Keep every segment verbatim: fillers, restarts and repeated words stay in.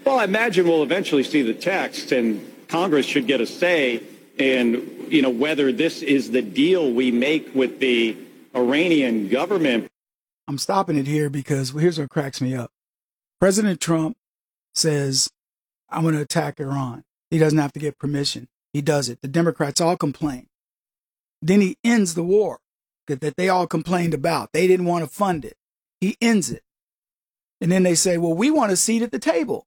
Well, I imagine we'll eventually see the text, and Congress should get a say in, you know, whether this is the deal we make with the Iranian government. I'm stopping it here because here's what cracks me up. President Trump says, I'm going to attack Iran. He doesn't have to get permission. He does it. The Democrats all complain. Then he ends the war that, that they all complained about. They didn't want to fund it. He ends it. And then they say, well, we want a seat at the table.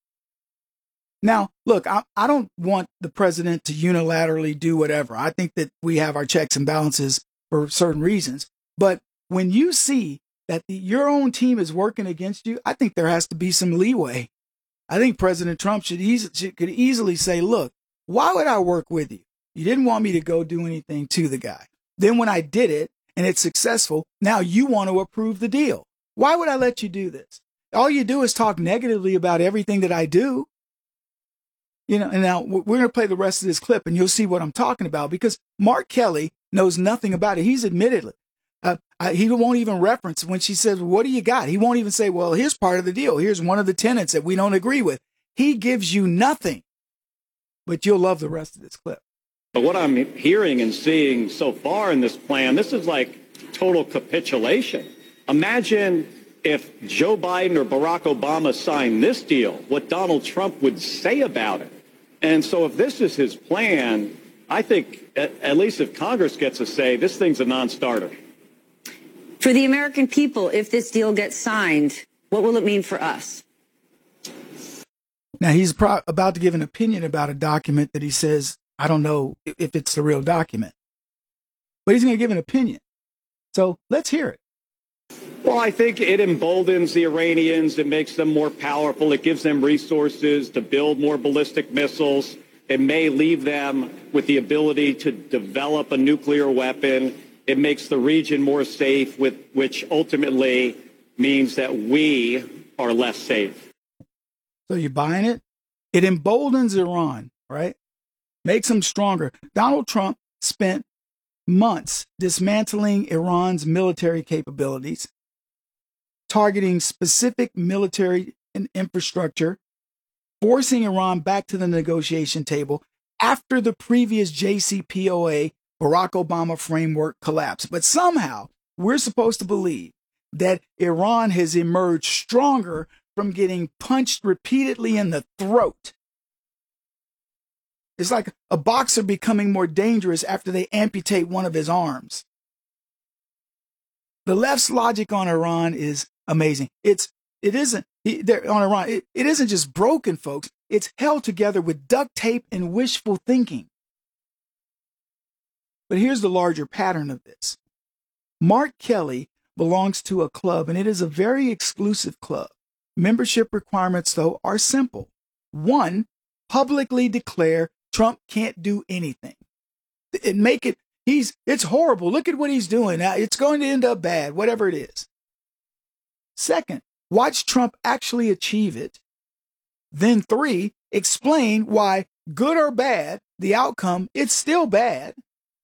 Now, look, I, I don't want the president to unilaterally do whatever. I think that we have our checks and balances for certain reasons. But when you see that the, your own team is working against you, I think there has to be some leeway. I think President Trump should, easy, should could easily say, look, why would I work with you? You didn't want me to go do anything to the guy. Then when I did it and it's successful, now you want to approve the deal. Why would I let you do this? All you do is talk negatively about everything that I do. You know, and now we're going to play the rest of this clip and you'll see what I'm talking about, because Mark Kelly knows nothing about it. He's admitted it. Uh, I, he won't even reference when she says, what do you got? He won't even say, well, here's part of the deal. Here's one of the tenets that we don't agree with. He gives you nothing, but you'll love the rest of this clip. But what I'm hearing and seeing so far in this plan, this is like total capitulation. Imagine if Joe Biden or Barack Obama signed this deal, what Donald Trump would say about it. And so if this is his plan, I think at, at least if Congress gets a say, this thing's a non-starter. For the American people, if this deal gets signed, what will it mean for us? Now, he's pro- about to give an opinion about a document that he says, I don't know if it's the real document, but he's going to give an opinion. So let's hear it. Well, I think it emboldens the Iranians. It makes them more powerful. It gives them resources to build more ballistic missiles. It may leave them with the ability to develop a nuclear weapon. It makes the region more safe, with, which ultimately means that we are less safe. So you buying it? It emboldens Iran, right? Makes them stronger. Donald Trump spent months dismantling Iran's military capabilities, targeting specific military and infrastructure, forcing Iran back to the negotiation table after the previous J C P O A Barack Obama framework collapsed. But somehow we're supposed to believe that Iran has emerged stronger from getting punched repeatedly in the throat. It's like a boxer becoming more dangerous after they amputate one of his arms. The left's logic on Iran is amazing. It's, it isn't, on Iran, it, it isn't just broken, folks. It's held together with duct tape and wishful thinking. But here's the larger pattern of this. Mark Kelly belongs to a club, and it is a very exclusive club. Membership requirements, though, are simple. One, publicly declare Trump can't do anything. It make it, he's, it's horrible. Look at what he's doing. It's going to end up bad, whatever it is. Second, watch Trump actually achieve it. Then three, explain why, good or bad, the outcome, it's still bad.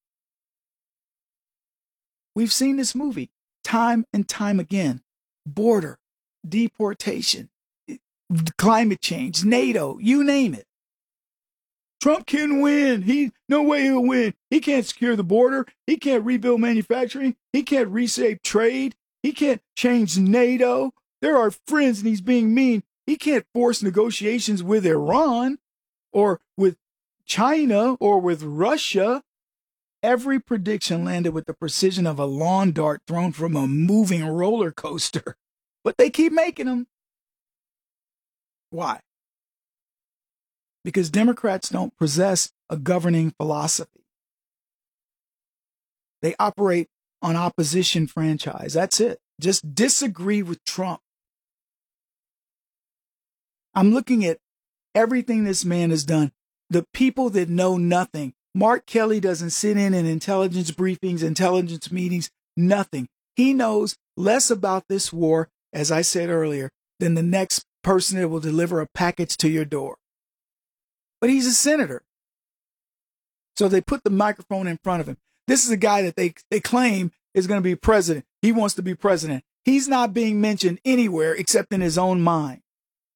We've seen this movie time and time again. Border, deportation, climate change, NATO, you name it. Trump can win. He, no way he'll win. He can't secure the border. He can't rebuild manufacturing. He can't reshape trade. He can't change NATO. They're our friends and he's being mean. He can't force negotiations with Iran or with China or with Russia. Every prediction landed with the precision of a lawn dart thrown from a moving roller coaster. But they keep making them. Why? Because Democrats don't possess a governing philosophy. They operate on opposition franchise. That's it. Just disagree with Trump. I'm looking at everything this man has done. The people that know nothing. Mark Kelly doesn't sit in in intelligence briefings, intelligence meetings, nothing. He knows less about this war, as I said earlier, than the next person that will deliver a package to your door. But he's a senator. So they put the microphone in front of him. This is a guy that they, they claim is going to be president. He wants to be president. He's not being mentioned anywhere except in his own mind.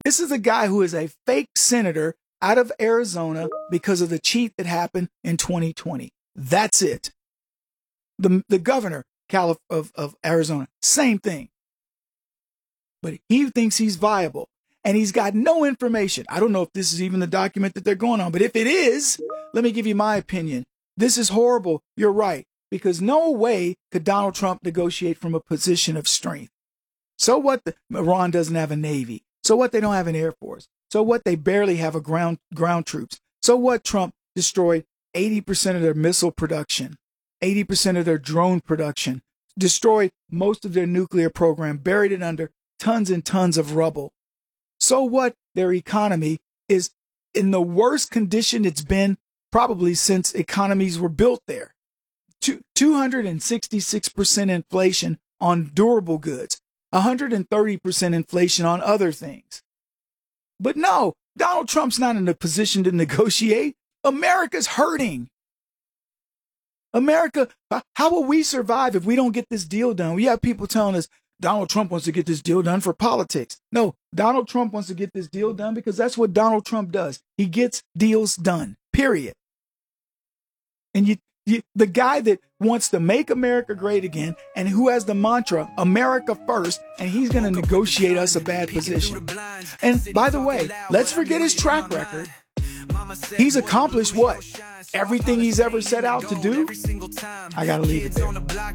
This is a guy who is a fake senator out of Arizona because of the cheat that happened in twenty twenty. That's it. The, the governor Calif- of, of Arizona, same thing. But he thinks he's viable. And he's got no information. I don't know if this is even the document that they're going on. But if it is, let me give you my opinion. This is horrible. You're right. Because no way could Donald Trump negotiate from a position of strength. So what? The, Iran doesn't have a Navy. So what? They don't have an Air Force. So what? They barely have a ground ground troops. So what? Trump destroyed eighty percent of their missile production, eighty percent of their drone production, destroyed most of their nuclear program, buried it under tons and tons of rubble. So what? Their economy is in the worst condition it's been probably since economies were built there. two hundred sixty-six percent inflation on durable goods, one hundred thirty percent inflation on other things. But no, Donald Trump's not in a position to negotiate. America's hurting. America, how will we survive if we don't get this deal done? We have people telling us Donald Trump wants to get this deal done for politics. No, Donald Trump wants to get this deal done because that's what Donald Trump does. He gets deals done, period. And you, you, the guy that wants to make America great again and who has the mantra, America first, and he's going to negotiate us a bad position. And by the way, let's forget his track record. He's accomplished what? Everything he's ever set out to do? I gotta leave it there.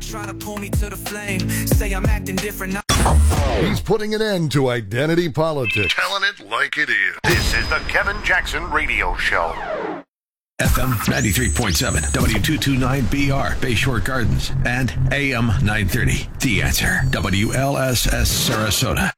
He's putting an end to identity politics. Telling it like it is. This is the Kevin Jackson Radio Show. F M ninety-three point seven, W two twenty-nine B R, Bayshore Gardens, and A M nine thirty, The Answer, W L S S Sarasota.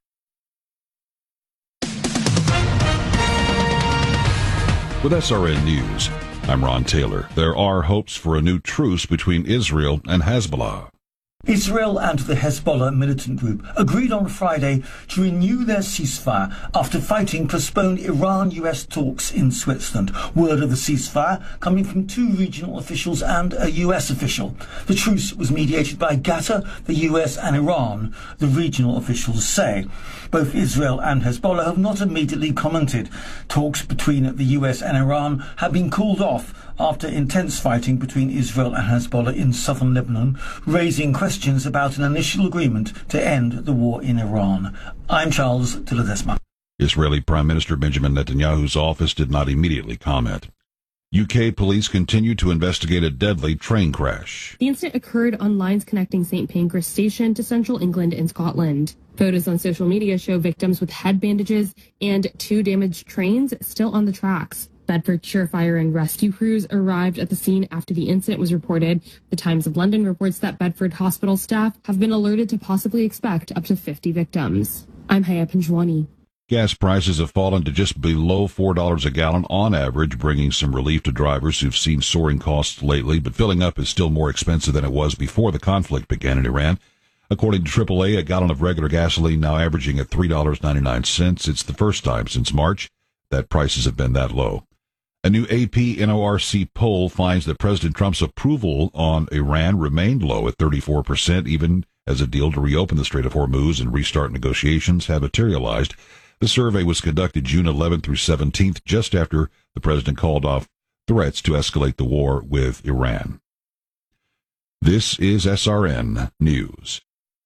With S R N News, I'm Ron Taylor. There are hopes for a new truce between Israel and Hezbollah. Israel and the Hezbollah militant group agreed on Friday to renew their ceasefire after fighting postponed Iran-U S talks in Switzerland. Word of the ceasefire coming from two regional officials and a U S official. The truce was mediated by Qatar, the U S and Iran, the regional officials say. Both Israel and Hezbollah have not immediately commented. Talks between the U S and Iran have been called off after intense fighting between Israel and Hezbollah in southern Lebanon, raising questions about an initial agreement to end the war in Iran. I'm Charles de Ledesma. Israeli Prime Minister Benjamin Netanyahu's office did not immediately comment. U K police continue to investigate a deadly train crash. The incident occurred on lines connecting Saint Pancras Station to central England and Scotland. Photos on social media show victims with head bandages and two damaged trains still on the tracks. Bedfordshire Fire and Rescue crews arrived at the scene after the incident was reported. The Times of London reports that Bedford hospital staff have been alerted to possibly expect up to fifty victims. I'm Haya Panjwani. Gas prices have fallen to just below four dollars a gallon on average, bringing some relief to drivers who've seen soaring costs lately, but filling up is still more expensive than it was before the conflict began in Iran. According to triple A, a gallon of regular gasoline now averaging at three dollars and ninety-nine cents. It's the first time since March that prices have been that low. A new A P N O R C poll finds that President Trump's approval on Iran remained low at thirty-four percent, even as a deal to reopen the Strait of Hormuz and restart negotiations have materialized. The survey was conducted June eleventh through seventeenth, just after the president called off threats to escalate the war with Iran. This is S R N News.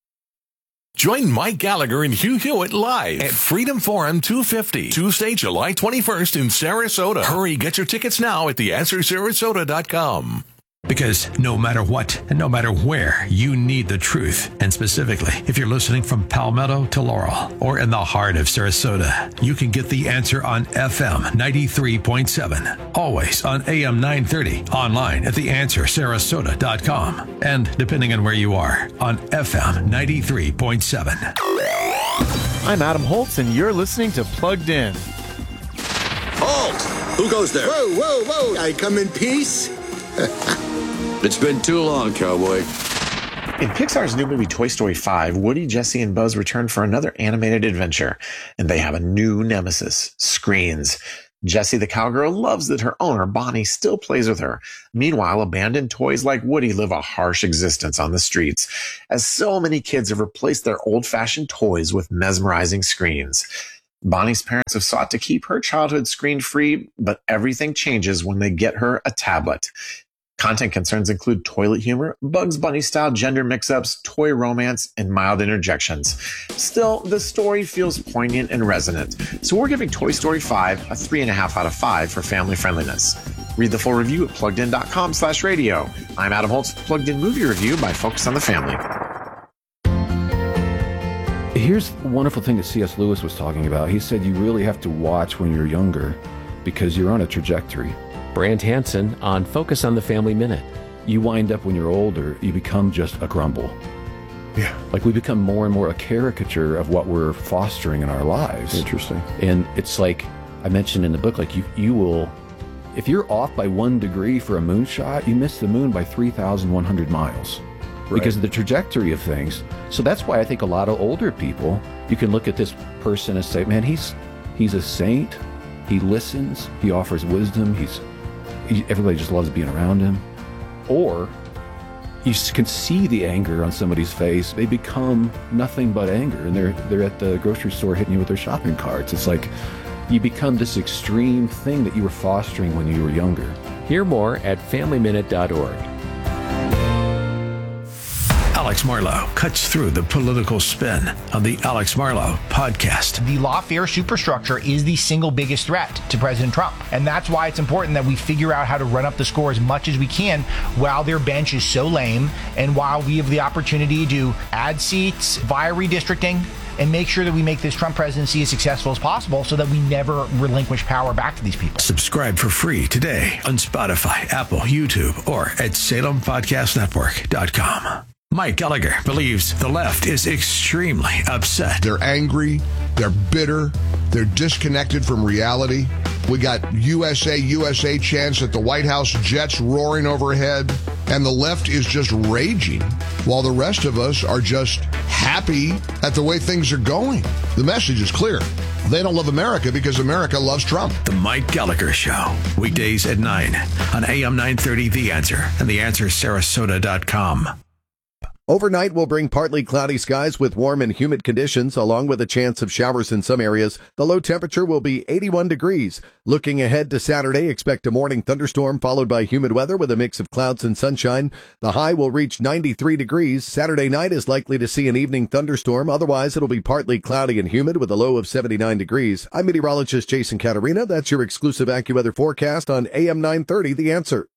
Join Mike Gallagher and Hugh Hewitt live at Freedom Forum two fifty, Tuesday, July twenty-first in Sarasota. Hurry, get your tickets now at the answer sarasota dot com. Because no matter what, and no matter where, you need the truth. And specifically, if you're listening from Palmetto to Laurel or in the heart of Sarasota, you can get the answer on F M ninety-three point seven. Always on A M nine thirty. Online at the answer sarasota dot com. And depending on where you are, on F M ninety-three point seven. I'm Adam Holtz, and you're listening to Plugged In. Halt! Who goes there? Whoa, whoa, whoa! I come in peace. It's been too long, cowboy. In Pixar's new movie Toy Story five, Woody, Jesse, and Buzz return for another animated adventure, and they have a new nemesis, screens. Jessie the cowgirl loves that her owner, Bonnie, still plays with her. Meanwhile, abandoned toys like Woody live a harsh existence on the streets, as so many kids have replaced their old-fashioned toys with mesmerizing screens. Bonnie's parents have sought to keep her childhood screen-free, but everything changes when they get her a tablet. Content concerns include toilet humor, Bugs Bunny-style gender mix-ups, toy romance, and mild interjections. Still, the story feels poignant and resonant, so we're giving Toy Story five a three point five out of five for family friendliness. Read the full review at pluggedin.com slash radio. I'm Adam Holtz, Plugged In Movie Review by Focus on the Family. Here's the wonderful thing that C S Lewis was talking about. He said you really have to watch when you're younger because you're on a trajectory. Brant Hansen on Focus on the Family Minute. You wind up when you're older, you become just a grumble. Yeah. Like we become more and more a caricature of what we're fostering in our lives. Interesting. And it's like I mentioned in the book, like you, you will, if you're off by one degree for a moonshot, you miss the moon by three thousand one hundred miles. Right. Because of the trajectory of things. So that's why I think a lot of older people, you can look at this person and say, man, he's he's a saint. He listens. He offers wisdom. He's he, everybody just loves being around him. Or you can see the anger on somebody's face. They become nothing but anger, and they're they're at the grocery store hitting you with their shopping carts. It's like you become this extreme thing that you were fostering when you were younger. Hear more at family minute dot org. Alex Marlow cuts through the political spin on the Alex Marlow podcast. The lawfare superstructure is the single biggest threat to President Trump. And that's why it's important that we figure out how to run up the score as much as we can while their bench is so lame and while we have the opportunity to add seats via redistricting and make sure that we make this Trump presidency as successful as possible so that we never relinquish power back to these people. Subscribe for free today on Spotify, Apple, YouTube, or at Salem Podcast Network dot com. Mike Gallagher believes the left is extremely upset. They're angry, they're bitter, they're disconnected from reality. We got U S A, U S A chants at the White House, jets roaring overhead, and the left is just raging, while the rest of us are just happy at the way things are going. The message is clear. They don't love America because America loves Trump. The Mike Gallagher Show, weekdays at nine on A M nine thirty The Answer and the answer sarasota dot com. Overnight will bring partly cloudy skies with warm and humid conditions, along with a chance of showers in some areas. The low temperature will be eighty-one degrees. Looking ahead to Saturday, expect a morning thunderstorm followed by humid weather with a mix of clouds and sunshine. The high will reach ninety-three degrees. Saturday night is likely to see an evening thunderstorm. Otherwise, it'll be partly cloudy and humid with a low of seventy-nine degrees. I'm meteorologist Jason Caterina. That's your exclusive AccuWeather forecast on A M nine thirty, The Answer.